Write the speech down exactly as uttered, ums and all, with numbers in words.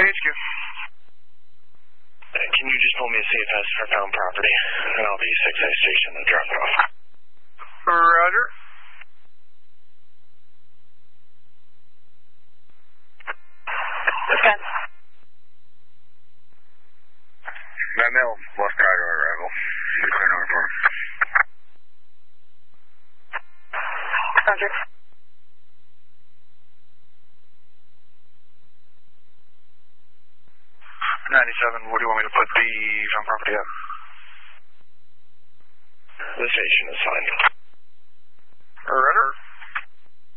H Q. Uh, can you just pull me a C F S for found property? And I'll be six A station to drop it off. Roger. Okay. Matt Mill, lost rider arrival. You clear number four. Roger. ninety-seven, where do you want me to put the found property at? The station is fine.